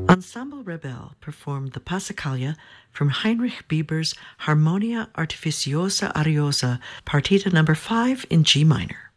Ensemble Rebel performed the Passacaglia from Heinrich Bieber's Harmonia Artificiosa Ariosa, Partita No. 5 in G minor.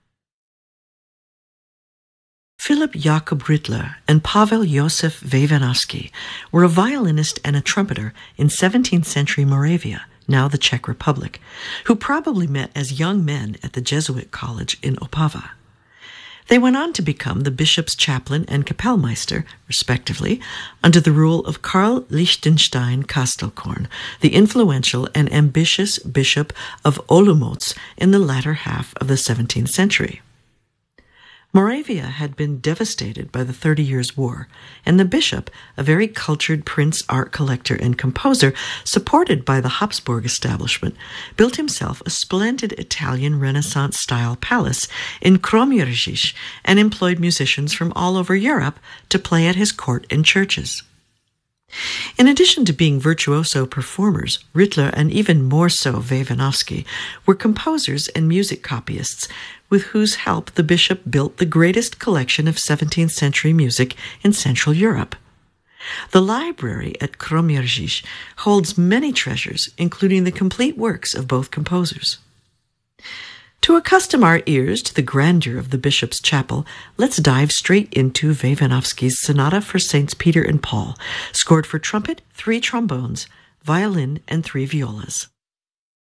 Philip Jakob Rittler and Pavel Josef Weiwanowski were a violinist and a trumpeter in 17th century Moravia, now the Czech Republic, who probably met as young men at the Jesuit college in Opava. They went on to become the bishop's chaplain and kapellmeister, respectively, under the rule of Karl Lichtenstein Kastelkorn, the influential and ambitious bishop of Olomouc in the latter half of the 17th century. Moravia had been devastated by the 30 Years' War, and the bishop, a very cultured prince, art collector, and composer, supported by the Habsburg establishment, built himself a splendid Italian Renaissance-style palace in Kroměříž and employed musicians from all over Europe to play at his court and churches. In addition to being virtuoso performers, Rittler and even more so Weiwanowski were composers and music copyists, with whose help the bishop built the greatest collection of 17th century music in Central Europe. The library at Kroměříž holds many treasures, including the complete works of both composers. To accustom our ears to the grandeur of the bishop's chapel, let's dive straight into Weiwanowski's Sonata for Saints Peter and Paul, scored for trumpet, 3 trombones, violin, and 3 violas.